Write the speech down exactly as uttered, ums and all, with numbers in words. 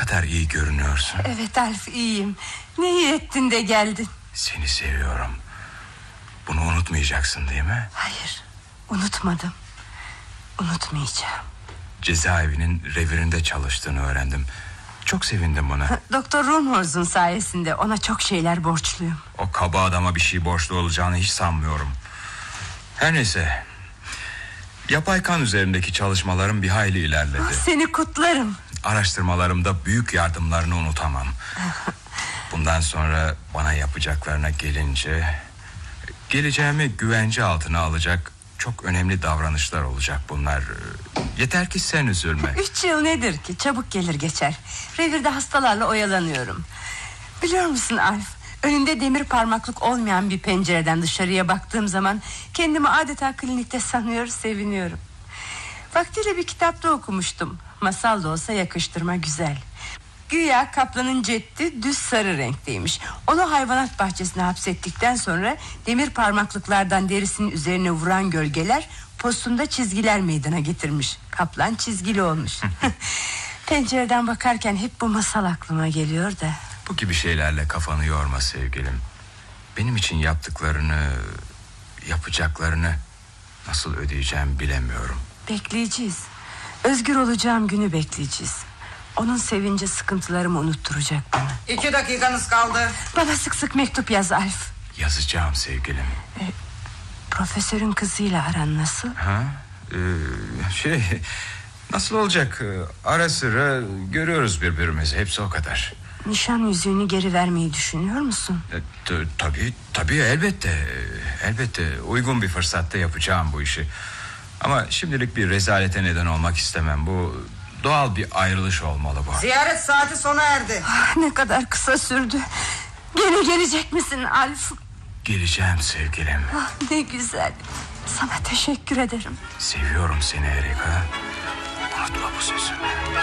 kadar iyi görünüyorsun. Evet Alf, iyiyim. Ne iyi ettin de geldin. Seni seviyorum. Bunu unutmayacaksın değil mi? Hayır, unutmadım. Unutmayacağım. Cezaevinin revirinde çalıştığını öğrendim. Çok sevindim buna. Doktor Runhorz'un sayesinde ona çok şeyler borçluyum. O kaba adama bir şey borçlu olacağını hiç sanmıyorum. Her neyse, yapay kan üzerindeki çalışmalarım bir hayli ilerledi. Seni kutlarım. Araştırmalarımda büyük yardımlarını unutamam. Bundan sonra bana yapacaklarına gelince, geleceğimi güvence altına alacak çok önemli davranışlar olacak bunlar. Yeter ki sen üzülme. Üç yıl nedir ki, çabuk gelir geçer. Revirde hastalarla oyalanıyorum. Biliyor musun Alf, önünde demir parmaklık olmayan bir pencereden dışarıya baktığım zaman kendimi adeta klinikte sanıyor, seviniyorum. Vaktiyle bir kitapta okumuştum. Masal da olsa yakıştırma güzel. Güya kaplanın ceddi düz sarı renkteymiş. Onu hayvanat bahçesine hapsettikten sonra demir parmaklıklardan derisinin üzerine vuran gölgeler postunda çizgiler meydana getirmiş. Kaplan çizgili olmuş. Pencereden bakarken hep bu masal aklıma geliyor da. Bu gibi şeylerle kafanı yorma sevgilim. Benim için yaptıklarını, yapacaklarını nasıl ödeyeceğim bilemiyorum. Bekleyeceğiz. Özgür olacağım günü bekleyeceğiz. Onun sevinci sıkıntılarımı unutturacak bana. İki dakikanız kaldı. Bana sık sık mektup yaz Alf. Yazacağım sevgilim. e, Profesörün kızıyla aran nasıl? Ha? Ee, şey nasıl olacak? Ara sıra görüyoruz birbirimizi, hepsi o kadar. Nişan yüzüğünü geri vermeyi düşünüyor musun? E, t- tabii tabii elbette. Elbette uygun bir fırsatta yapacağım bu işi. Ama şimdilik bir rezalete neden olmak istemem. Bu doğal bir ayrılış olmalı bu. Ziyaret saati sona erdi. Ah, ne kadar kısa sürdü. Gene gelecek misin Alf? Geleceğim sevgilim. Ah, ne güzel. Sana teşekkür ederim. Seviyorum seni Erika. Unutma bu sözümü.